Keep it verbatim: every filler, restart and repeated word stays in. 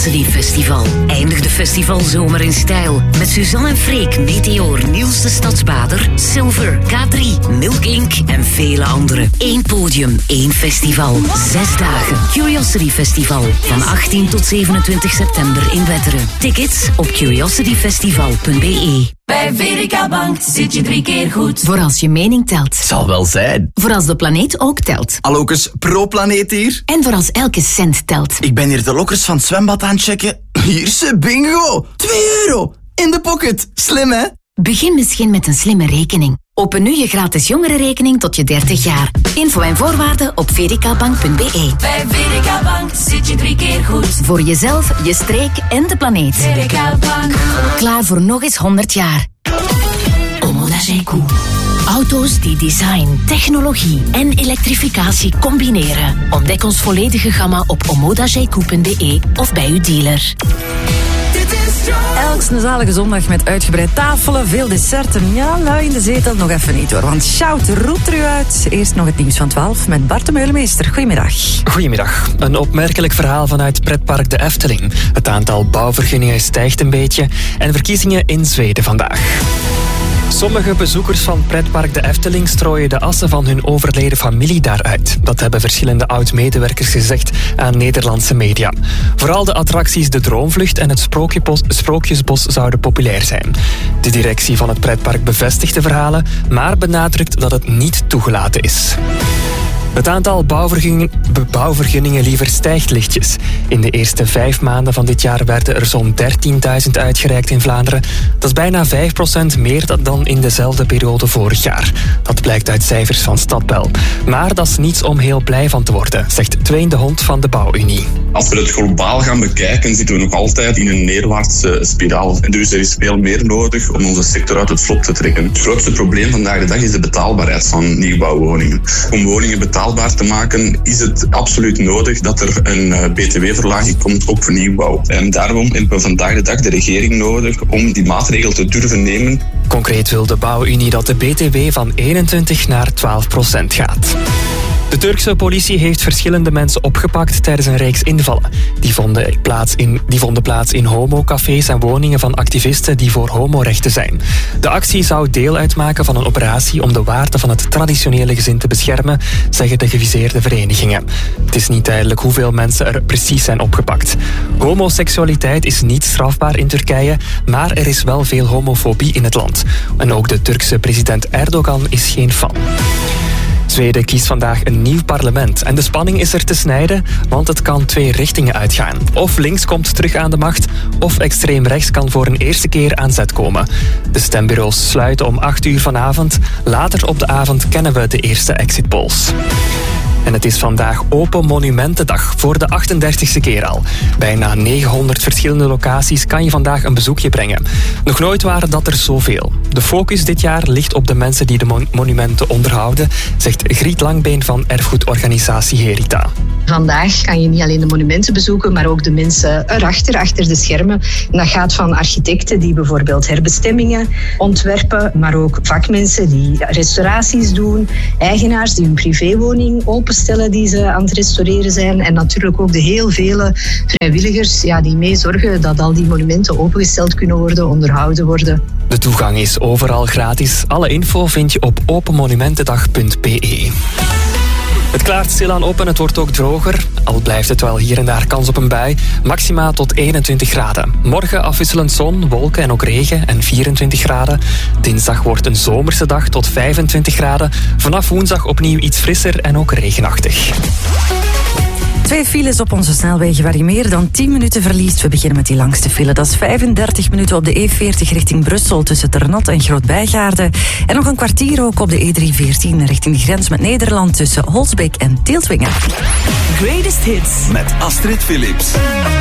Curiosity Festival. Eindig de festivalzomer in stijl. Met Suzanne en Freek, Meteor, Niels de Stadsbader, Silver, K drie, Milk Incorporated en vele anderen. Eén podium, één festival. Zes dagen. Curiosity Festival. Van achttien tot zevenentwintig september in Wetteren. Tickets op curiosity festival punt b e. Bij Verica Bank zit je drie keer goed. Voor als je mening telt. Zal wel zijn. Voor als de planeet ook telt. Allokes, pro-planeet hier. En voor als elke cent telt. Ik ben hier de lokkers van het zwembad aan het checken. Hier ze, bingo! twee euro! In de pocket. Slim, hè? Begin misschien met een slimme rekening. Open nu je gratis jongerenrekening tot je dertig jaar. Info en voorwaarden op vericabank punt b e. Bij Verica Bank zit je drie keer goed. Voor jezelf, je streek en de planeet. Verica Bank. Klaar voor nog eens honderd jaar. Omoda J-Q. Auto's die design, technologie en elektrificatie combineren. Ontdek ons volledige gamma op omoda j q punt b e of bij uw dealer. Elks een zalige zondag met uitgebreid tafelen, veel desserten. Ja, lui in de zetel nog even niet hoor, want Shout roept er u uit. Eerst nog het nieuws van twaalf met Bart de Meulemeester. Goedemiddag. Goedemiddag. Een opmerkelijk verhaal vanuit pretpark De Efteling. Het aantal bouwvergunningen stijgt een beetje en verkiezingen in Zweden vandaag. Sommige bezoekers van pretpark De Efteling strooien de assen van hun overleden familie daaruit. Dat hebben verschillende oud-medewerkers gezegd aan Nederlandse media. Vooral de attracties De Droomvlucht en het Sprookjebos, Sprookjesbos zouden populair zijn. De directie van het pretpark bevestigt de verhalen, maar benadrukt dat het niet toegelaten is. Het aantal bouwvergunningen, bouwvergunningen liever stijgt lichtjes. In de eerste vijf maanden van dit jaar werden er zo'n dertienduizend uitgereikt in Vlaanderen. Dat is bijna vijf procent meer dan in dezelfde periode vorig jaar. Dat blijkt uit cijfers van Stadbel. Maar dat is niets om heel blij van te worden, zegt Tween de Hond van de Bouwunie. Als we het globaal gaan bekijken, zitten we nog altijd in een neerwaartse spiraal. En dus er is veel meer nodig om onze sector uit het vlot te trekken. Het grootste probleem vandaag de dag is de betaalbaarheid van nieuwbouwwoningen. Om woningen betaalbaar te maken is het absoluut nodig dat er een B T W-verlaging komt op nieuwbouw. En daarom hebben we vandaag de dag de regering nodig om die maatregel te durven nemen. Concreet wil de Bouwunie dat de B T W van eenentwintig naar twaalf procent gaat. De Turkse politie heeft verschillende mensen opgepakt tijdens een reeks invallen. Die vonden plaats in, die vonden plaats in homocafés en woningen van activisten die voor homorechten zijn. De actie zou deel uitmaken van een operatie om de waarden van het traditionele gezin te beschermen, zeggen de geviseerde verenigingen. Het is niet duidelijk hoeveel mensen er precies zijn opgepakt. Homoseksualiteit is niet strafbaar in Turkije, maar er is wel veel homofobie in het land. En ook de Turkse president Erdogan is geen fan. Zweden kiest vandaag een nieuw parlement en de spanning is er te snijden, want het kan twee richtingen uitgaan. Of links komt terug aan de macht, of extreem rechts kan voor een eerste keer aan zet komen. De stembureaus sluiten om acht uur vanavond. Later op de avond kennen we de eerste exit polls. En het is vandaag Open Monumentendag voor de achtendertigste keer al. Bijna negenhonderd verschillende locaties kan je vandaag een bezoekje brengen. Nog nooit waren dat er zoveel. De focus dit jaar ligt op de mensen die de mon- monumenten onderhouden, zegt Griet Langbeen van erfgoedorganisatie Herita. Vandaag kan je niet alleen de monumenten bezoeken, maar ook de mensen erachter, achter de schermen. En dat gaat van architecten die bijvoorbeeld herbestemmingen ontwerpen, maar ook vakmensen die restauraties doen, eigenaars die hun privéwoning openstellen die ze aan het restaureren zijn en natuurlijk ook de heel vele vrijwilligers ja, die mee zorgen dat al die monumenten opengesteld kunnen worden, onderhouden worden. De toegang is overal gratis. Alle info vind je op openmonumentendag punt b e. Het klaart stilaan op en het wordt ook droger. Al blijft het wel hier en daar kans op een bui. Maxima tot eenentwintig graden. Morgen afwisselend zon, wolken en ook regen en vierentwintig graden. Dinsdag wordt een zomerse dag tot vijfentwintig graden. Vanaf woensdag opnieuw iets frisser en ook regenachtig. Twee files op onze snelwegen waar je meer dan tien minuten verliest. We beginnen met die langste file. Dat is vijfendertig minuten op de E veertig richting Brussel tussen Ternat en Groot-Bijgaarde. En nog een kwartier ook op de E driehonderdveertien richting de grens met Nederland tussen Holsbeek en Tieltwingen. Greatest Hits met Astrid Philips.